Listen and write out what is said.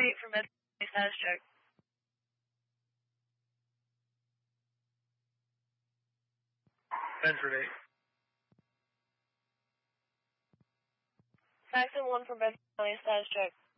8 for Medford County status check. Bedford 8. Saxon 1 for Bedford County status check.